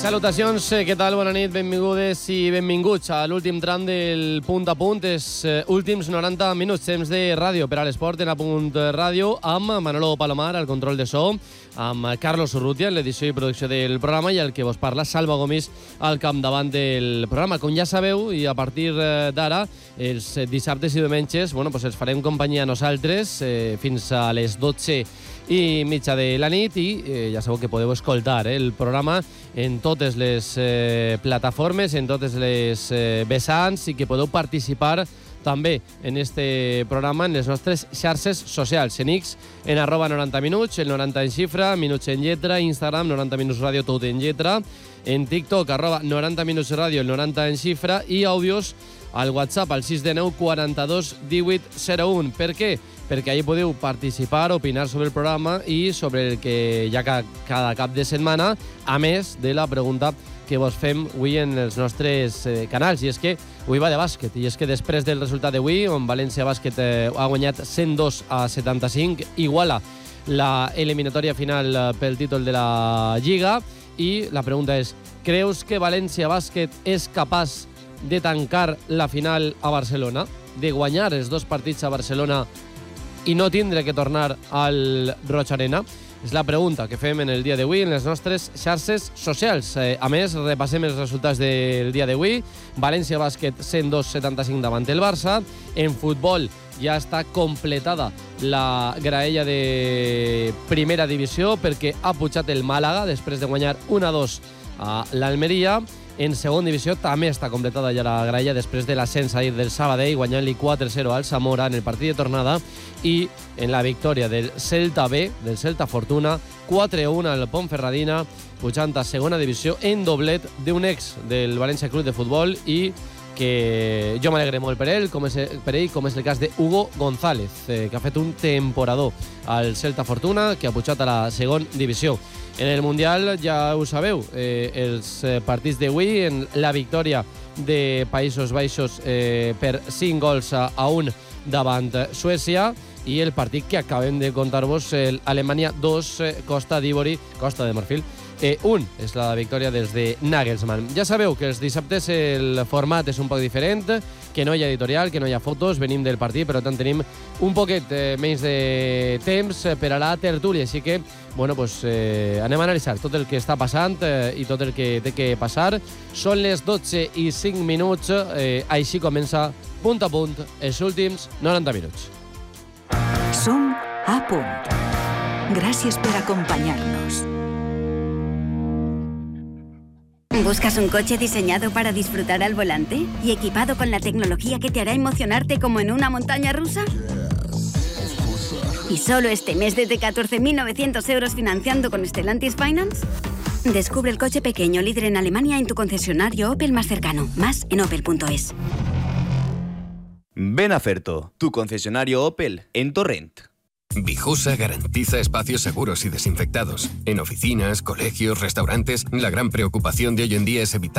Salutacions, què tal? Bona nit, benvingudes i benvinguts a l'últim tram del Punt a Punt. Últims 90 minuts, temps de ràdio per a l'esport en A Punt Ràdio, amb Manolo Palomar al control de so, amb Carlos Urrutia en l'edició i producció del programa i el que vos parla, Salva Gomis, al capdavant del programa. Com ja sabeu, i a partir d'ara, els dissabtes i diumenges, els farem companyia a nosaltres fins a les 12:30 de la nit i ja sabeu que podeu escoltar el programa en totes les plataformes, en totes les vessants i que podeu participar també en este programa en les nostres xarxes socials, en X, en @90minuts, el 90 en xifra, minuts en lletra, Instagram, 90 minuts ràdio, tot en lletra, en TikTok, @90 minuts ràdio, el 90 en xifra, i àudios al WhatsApp, al 619 42 18 01. Per què? Perquè allà podeu participar, opinar sobre el programa i sobre el que hi ha cada cap de setmana, a més de la pregunta que vos fem avui en els nostres canals. I és que avui va de bàsquet, i és que després del resultat d'avui, on València Bàsquet ha guanyat 102-75, iguala la eliminatòria final pel títol de la Lliga, i la pregunta és: creus que València Bàsquet és capaç de tancar la final a Barcelona, de guanyar els dos partits a Barcelona i no tindre que tornar al Roig Arena? És la pregunta que fem en el dia d'avui en les nostres xarxes socials. A més, repassem els resultats del dia d'avui. València Bàsquet 102-75 davant el Barça. En futbol ja està completada la graella de primera divisió perquè ha pujat el Màlaga després de guanyar 1-2 a l'Almeria. En segona divisió també està completada ja la graella després de l'ascens ahir del Sabadell, guanyant-li 4-0 al Zamora en el partit de tornada, i en la victòria del Celta B, del Celta Fortuna, 4-1 al Ponferradina, pujant a segona divisió en doblet d'un ex del València Club de Futbol i que jo m'alegre molt per ell, com és el cas de Hugo González, que ha fet un temporador al Celta Fortuna, que ha pujat a la segona divisió. En el Mundial, ja ho sabeu, els partits d'avui, en la victòria de Països Baixos per 5-1 davant Suècia, i el partit que acabem de contar-vos, Alemanya 2, Costa de Marfil 1. És la victòria dels de Nagelsmann. Ja sabeu que els dissabtes el format és un poc diferent, que no hi ha editorial, que no hi ha fotos, venim del partit, però tant tenim un poquet menys de temps per a la tertúlia, així que anem a analitzar tot el que està passant i tot el que té que passar. Són les 12:05, així comença Punt a Punt, els últims 90 minuts. Som a punt. Gràcies per acompanyar-nos. ¿Buscas un coche diseñado para disfrutar al volante y equipado con la tecnología que te hará emocionarte como en una montaña rusa? ¿Y solo este mes desde 14.900 euros financiando con Stellantis Finance? Descubre el coche pequeño líder en Alemania en tu concesionario Opel más cercano. Más en opel.es. Ven a Ferto, tu concesionario Opel en Torrent. Vijusa garantiza espacios seguros y desinfectados. En oficinas, colegios, restaurantes, la gran preocupación de hoy en día es evitar